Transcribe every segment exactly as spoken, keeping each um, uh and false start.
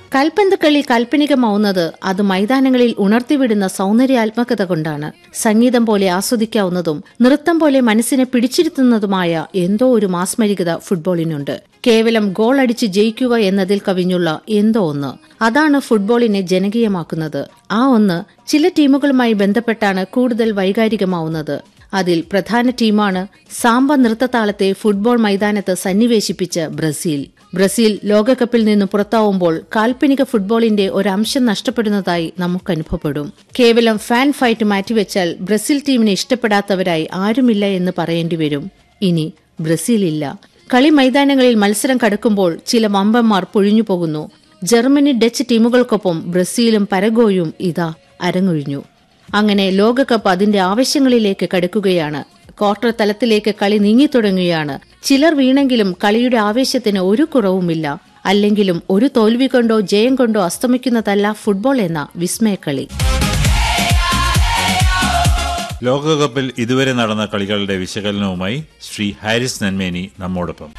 കൽപ്പന്ത് കളി കാൽപ്പനികമാവുന്നത് അത് മൈതാനങ്ങളിൽ ഉണർത്തിവിടുന്ന സൗന്ദര്യാത്മകത കൊണ്ടാണ്. സംഗീതം പോലെ ആസ്വദിക്കാവുന്നതും നൃത്തം പോലെ മനസ്സിനെ പിടിച്ചിരുത്തുന്നതുമായ എന്തോ ഒരു മാസ്മരികത ഫുട്ബോളിനുണ്ട്. കേവലം ഗോൾ അടിച്ച് ജയിക്കുക എന്നതിൽ കവിഞ്ഞുള്ള എന്തോ ഒന്ന്, അതാണ് ഫുട്ബോളിനെ ജനകീയമാക്കുന്നത്. ആ ഒന്ന് ചില ടീമുകളുമായി ബന്ധപ്പെട്ടാണ് കൂടുതൽ വൈകാരികമാവുന്നത്. അതിൽ പ്രധാന ടീമാണ് സാമ്പ നൃത്തതാളത്തെ ഫുട്ബോൾ മൈതാനത്ത് സന്നിവേശിപ്പിച്ച ബ്രസീൽ. ബ്രസീൽ ലോകകപ്പിൽ നിന്ന് പുറത്താവുമ്പോൾ കാൽപ്പനിക ഫുട്ബോളിന്റെ ഒരംശം നഷ്ടപ്പെടുന്നതായി നമുക്ക് അനുഭവപ്പെടും. കേവലം ഫാൻ ഫൈറ്റ് മാറ്റിവെച്ചാൽ ബ്രസീൽ ടീമിനെ ഇഷ്ടപ്പെടാത്തവരായി ആരുമില്ല എന്ന് പറയേണ്ടി വരും. ഇനി ബ്രസീലില്ല. കളി മൈതാനങ്ങളിൽ മത്സരം കടക്കുമ്പോൾ ചില വമ്പന്മാർ പൊഴിഞ്ഞു പോകുന്നു. ജർമ്മനി, ഡച്ച് ടീമുകൾക്കൊപ്പം ബ്രസീലും പരഗോയും ഇതാ അരങ്ങൊഴിഞ്ഞു. അങ്ങനെ ലോകകപ്പ് അതിന്റെ ആവശ്യങ്ങളിലേക്ക് കടക്കുകയാണ്. ക്വാർട്ടർ തലത്തിലേക്ക് കളി നീങ്ങിത്തുടങ്ങുകയാണ്. ചിലർ വീണെങ്കിലും കളിയുടെ ആവേശത്തിന് ഒരു കുറവുമില്ല. അല്ലെങ്കിലും ഒരു തോൽവി കൊണ്ടോ ജയം കൊണ്ടോ അസ്തമിക്കുന്നതല്ല ഫുട്ബോൾ എന്ന വിസ്മയക്കളി. ലോകകപ്പിൽ ഇതുവരെ നടന്ന കളികളുടെ വിശകലനവുമായി ശ്രീ ഹാരിസ് നന്മേനി നമ്മോടൊപ്പം.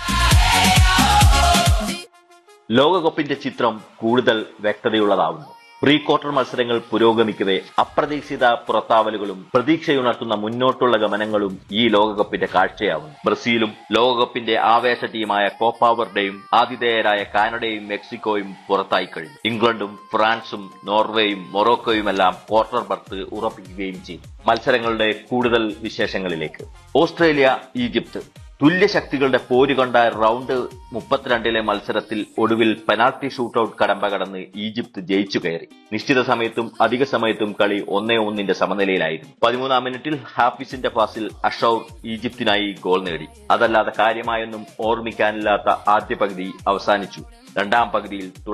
ലോകകപ്പിന്റെ ചിത്രം കൂടുതൽ വ്യക്തതയുള്ളതാവുന്നു. പ്രീ ക്വാർട്ടർ മത്സരങ്ങൾ പുരോഗമിക്കവേ അപ്രതീക്ഷിത പുറത്താവലുകളും പ്രതീക്ഷയുണർത്തുന്ന മുന്നോട്ടുള്ള ഗമനങ്ങളും ഈ ലോകകപ്പിന്റെ കാഴ്ചയാവുന്നു. ബ്രസീലും ലോകകപ്പിന്റെ ആവേശ ടീമായ കോപ്പ വെർഡെയും ആതിഥേയരായ കാനഡയും മെക്സിക്കോയും പുറത്തായി കഴിഞ്ഞു. ഇംഗ്ലണ്ടും ഫ്രാൻസും നോർവേയും മൊറോക്കോയുമെല്ലാം ക്വാർട്ടർ ബർത്ത് ഉറപ്പിക്കുകയും ചെയ്തു. മത്സരങ്ങളുടെ കൂടുതൽ വിശേഷങ്ങളിലേക്ക്. ഓസ്ട്രേലിയ, ഈജിപ്ത് തുല്യ ശക്തികളുടെ പോര് കൊണ്ട റൗണ്ട് മുപ്പത്തിരണ്ടിലെ മത്സരത്തിൽ ഒടുവിൽ പെനാൽറ്റി ഷൂട്ടൌട്ട് കടമ്പ കടന്ന് ഈജിപ്ത് ജയിച്ചു കയറി. നിശ്ചിത സമയത്തും അധിക സമയത്തും കളി ഒന്നേ ഒന്നിന്റെ സമനിലയിലായിരുന്നു. പതിമൂന്നാം മിനിറ്റിൽ ഹാഫിസിന്റെ പാസിൽ അഷൌർ ഈജിപ്തിനായി ഗോൾ നേടി. അതല്ലാതെ കാര്യമായൊന്നും ഓർമ്മിക്കാനില്ലാത്ത ആദ്യ പകുതി അവസാനിച്ചു. രണ്ടാം പകുതിയിൽ